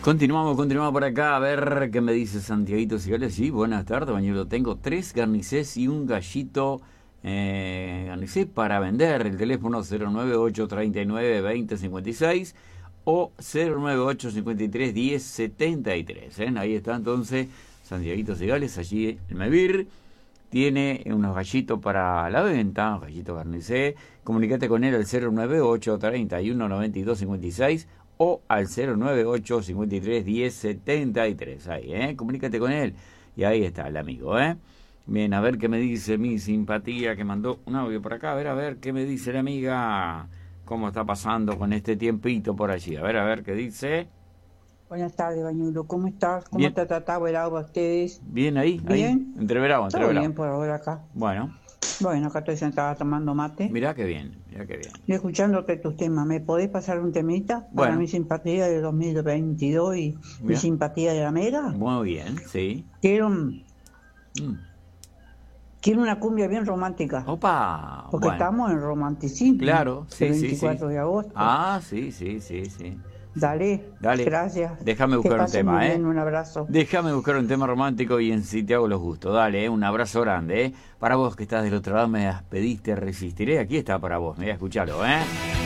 Continuamos por acá, a ver qué me dice Santiaguito Cigales. Sí, buenas tardes, bañuelo. Tengo 3 garnicés y un gallito garnicé para vender. El teléfono 098392056 o 098531073. Ahí está entonces Santiaguito Cigales, allí el Mevir. Tiene unos gallitos para la venta, un gallito garnicé. Comunicate con él al 098319256 o al 098531073. Ahí, comunícate con él. Y ahí está el amigo, Bien, a ver qué me dice mi simpatía, que mandó un audio por acá. A ver qué me dice la amiga. ¿Cómo está pasando con este tiempito por allí? A ver qué dice. Buenas tardes, Bañuelo. ¿Cómo estás? ¿Cómo Bien. te ha tratado el agua a ustedes? Bien ahí. ¿Bien? Entreverado. Todo bien por ahora acá. Bueno, acá estoy sentada tomando mate. mirá qué bien. Y escuchándote tus temas. ¿Me podés pasar un temita para mi simpatía de 2022 y mi simpatía de la Mega? Muy bien, sí. Quiero una cumbia bien romántica. Opa. Porque estamos en romanticismo. Claro, sí, el 24 de agosto. Ah, sí. Dale. Gracias. Déjame buscar un tema, bien, un abrazo. Déjame buscar un tema romántico y en sí te hago los gustos. Dale, un abrazo grande, Para vos que estás del otro lado, me pediste Resistiré. Aquí está para vos, escuchalo,